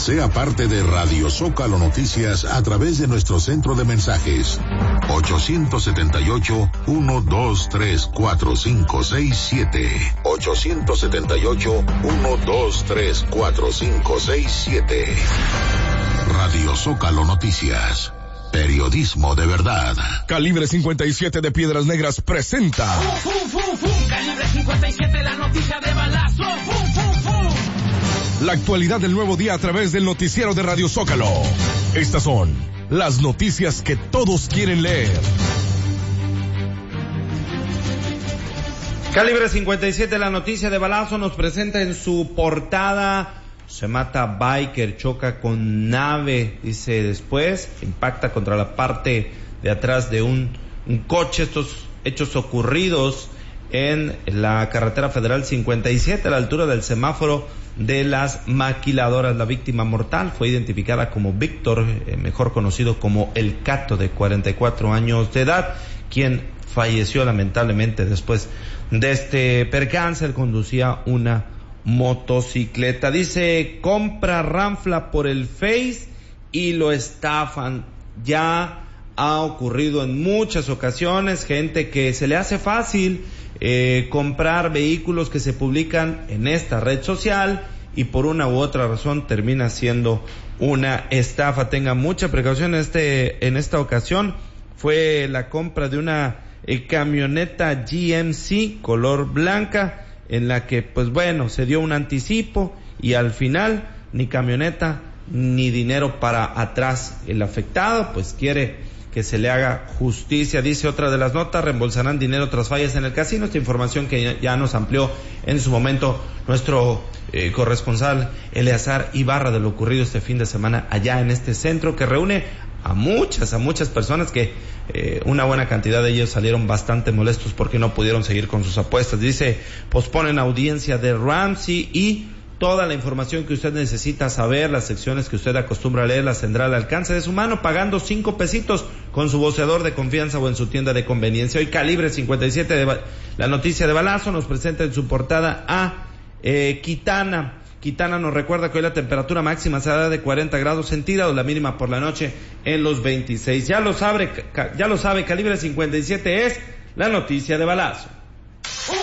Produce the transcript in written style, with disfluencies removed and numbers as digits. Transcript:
Sea parte de Radio Zócalo Noticias a través de nuestro centro de mensajes 878-123-4567 878-123-4567. Radio Zócalo Noticias, periodismo de verdad. Calibre 57 de Piedras Negras presenta Calibre 57, la noticia de balazo. la actualidad del nuevo día a través del noticiero de Radio Zócalo. Estas son las noticias que todos quieren leer. Calibre 57, la noticia de balazo, nos presenta en su portada: se mata biker, choca con nave, dice después, impacta contra la parte de atrás de un coche. Estos hechos ocurridos en la carretera federal 57, a la altura del semáforo de las maquiladoras. La víctima mortal fue identificada como Víctor, mejor conocido como El Cato, de 44 años de edad, quien falleció lamentablemente después de este percance. Él conducía una motocicleta. Dice: compra ranfla por el Face y lo estafan. Ya ha ocurrido en muchas ocasiones, gente que se le hace fácil comprar vehículos que se publican en esta red social y por una u otra razón termina siendo una estafa. Tenga mucha precaución. En esta ocasión fue la compra de una camioneta GMC color blanca, en la que pues bueno, se dio un anticipo y al final ni camioneta ni dinero para atrás. El afectado pues quiere que se le haga justicia. Dice otra de las notas: reembolsarán dinero tras fallas en el casino. Esta información que ya nos amplió en su momento nuestro corresponsal Eleazar Ibarra, de lo ocurrido este fin de semana allá en este centro, que reúne a muchas personas, que una buena cantidad de ellos salieron bastante molestos porque no pudieron seguir con sus apuestas. Dice: posponen audiencia de Ramsey, y toda la información que usted necesita saber, las secciones que usted acostumbra a leer, las tendrá al alcance de su mano pagando 5 pesitos con su voceador de confianza o en su tienda de conveniencia. Hoy Calibre 57, la noticia de balazo, nos presenta en su portada a Quitana. Quitana nos recuerda que hoy la temperatura máxima será de 40 grados centígrados, la mínima por la noche en los 26. Ya lo sabe, Calibre 57 es la noticia de balazo.